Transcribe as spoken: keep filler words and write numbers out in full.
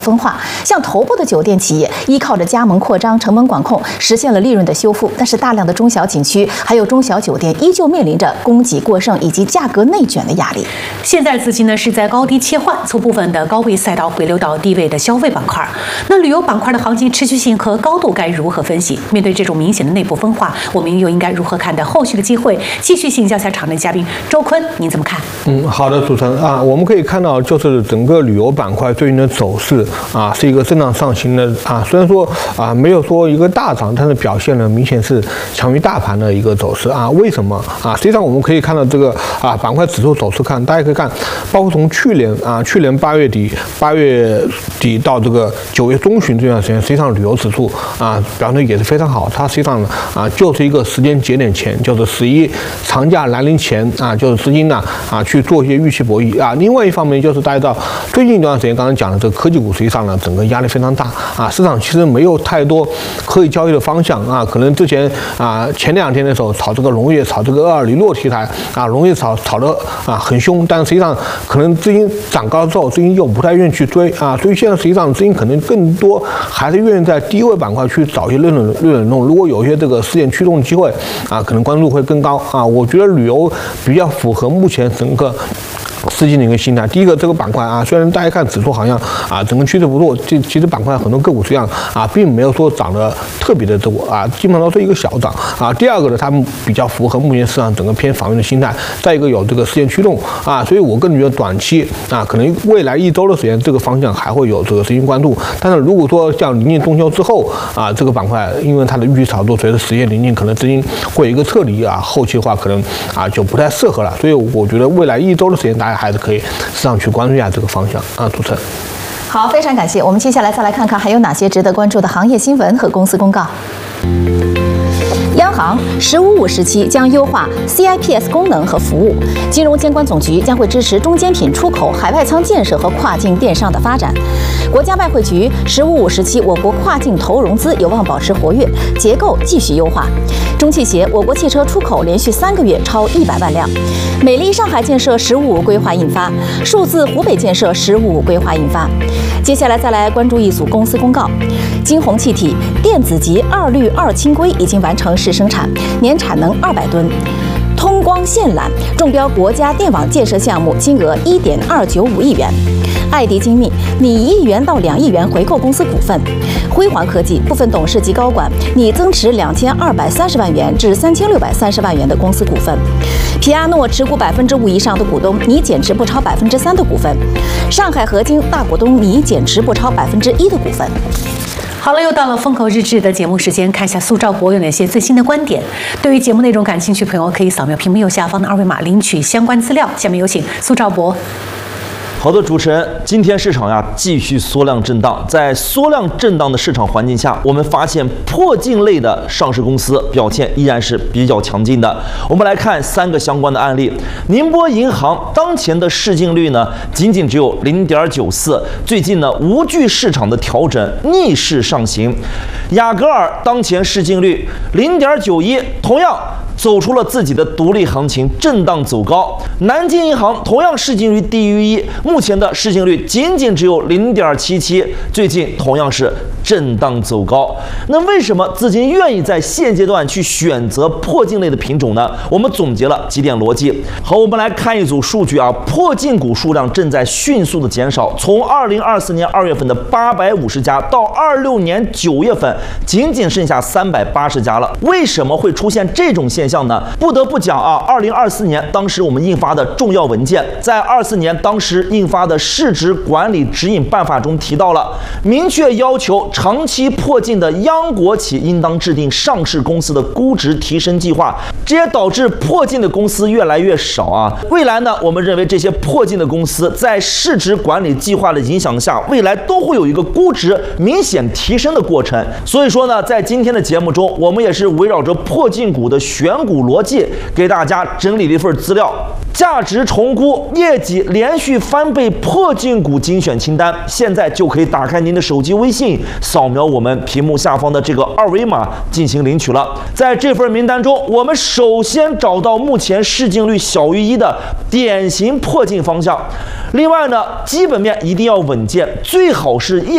分化，像头部的酒店企业依靠着加盟扩张、成本管控，实现了利润的修复。但是，大量的中小景区还有中小酒店依旧面临着供给过剩以及价格内卷的压力。 现在资金呢是在高低切换，从部分的高位赛道回流到低位的消费板块。那旅游板块的行情持续性和高度该如何分析？面对这种明显的内部分化，我们又应该如何看待后续的机会？继续请教下场内嘉宾周坤，您怎么看？ 嗯，好的，主持人啊，我们可以看到，就是整个旅游板块最近的走势。啊，是一个震荡上行的啊，虽然说啊没有说一个大涨，但是表现呢明显是强于大盘的一个走势啊。为什么啊？实际上我们可以看到这个啊板块指数走势看，大家可以看，包括从去年啊去年八月底八月底到这个九月中旬这段时间，实际上旅游指数啊表现也是非常好。它实际上呢啊就是一个时间节点前，就是十一长假来临前啊，就是资金呢啊去做一些预期博弈啊。另外一方面就是大家知道，最近一段时间刚才讲的这个科技股。实际上呢，整个压力非常大啊，市场其实没有太多可以交易的方向啊。可能之前啊前两天的时候炒这个农业、炒这个二里洛题材啊，农业炒炒得啊很凶，但实际上可能资金涨高之后，资金又不太愿意去追啊，所以现在实际上资金可能更多还是愿意在低位板块去找一些热冷热冷动。如果有一些这个事件驱动机会啊，可能关注会更高啊。我觉得旅游比较符合目前整个资金的一个心态。第一个，这个板块啊，虽然大家看指数好像啊整个趋势不错，这其实板块很多个股实际上啊并没有说涨得特别的多啊，基本上都是一个小涨啊。第二个呢，他们比较符合目前市场整个偏防御的心态。再一个有这个事件驱动啊，所以我个人觉得短期啊，可能未来一周的时间，这个方向还会有这个资金关注。但是如果说像临近中秋之后啊，这个板块因为它的预期炒作，随着时间临近，可能资金会有一个撤离啊，后期的话可能啊就不太适合了。所以我觉得未来一周的时间，大家还是可以市场去关注一下这个方向啊。主持人， 好，非常感谢。我们接下来再来看看还有哪些值得关注的行业新闻和公司公告。央行“十五五”时期将优化 C I P S 功能和服务，金融监管总局将会支持中间品出口、海外仓建设和跨境电商的发展。国家外汇局“十五五”时期，我国跨境投融资有望保持活跃，结构继续优化。中汽协，我国汽车出口连续三个月超一百万辆。美丽上海建设“十五五”规划印发，数字湖北建设“十五五”规划印发。接下来再来关注一组公司公告：金鸿气体电子级二氯二氢硅已经完成试生产，年产能二百吨。通光线缆中标国家电网建设项目，金额一点二九五亿元。爱迪精密拟一亿元到两亿元回购公司股份。辉煌科技部分董事及高管拟增持两千二百三十万元至三千六百三十万元的公司股份。皮亚诺持股百分之五以上的股东拟减持不超百分之三的股份。上海合金大股东拟减持不超百分之一的股份。 好了，又到了风口日志的节目时间，看一下苏兆博有哪些最新的观点。对于节目内容感兴趣的朋友，可以扫描屏幕右下方的二维码领取相关资料。下面有请苏兆博。 好的，主持人，今天市场呀继续缩量震荡，在缩量震荡的市场环境下，我们发现破净类的上市公司表现依然是比较强劲的。我们来看三个相关的案例。宁波银行当前的市净率呢，仅仅只有 零点九四， 最近呢无惧市场的调整，逆势上行。雅戈尔当前市净率 零点九一， 同样走出了自己的独立行情，震荡走高。南京银行同样市净率低于一，目前的市净率仅仅只有 零点七七， 最近同样是震荡走高。那为什么资金愿意在现阶段去选择破净类的品种呢？我们总结了几点逻辑。好，我们来看一组数据啊，破净股数量正在迅速的减少，从二零二四年二月份的八百五十家到二六年九月份仅仅剩下三百八十家了。为什么会出现这种现象呢？不得不讲啊，二零二四年当时我们印发的重要文件，在二四年当时印发的市值管理指引办法中提到了，明确要求长期破净的央国企应当制定上市公司的估值提升计划，这也导致破净的公司越来越少啊。未来呢，我们认为这些破净的公司在市值管理计划的影响下，未来都会有一个估值明显提升的过程。所以说呢，在今天的节目中，我们也是围绕着破净股的选股逻辑，给大家整理了一份资料。价值重估、业绩连续翻倍破净股精选清单，现在就可以打开您的手机微信，扫描我们屏幕下方的这个二维码进行领取了。在这份名单中，我们首先找到目前市净率小于一的典型破净方向。另外呢，基本面一定要稳健，最好是业